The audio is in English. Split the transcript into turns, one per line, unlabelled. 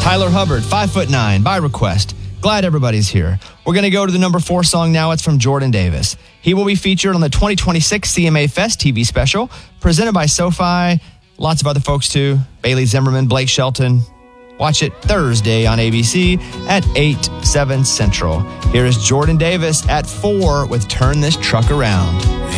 Tyler Hubbard, 5'9", by request. Glad everybody's here. We're going to go to the number 4 song now. It's from Jordan Davis. He will be featured on the 2026 CMA Fest TV special, presented by SoFi. Lots of other folks, too. Bailey Zimmerman, Blake Shelton. Watch it Thursday on ABC at 8, 7 Central. Here is Jordan Davis at 4 with Turn This Truck Around.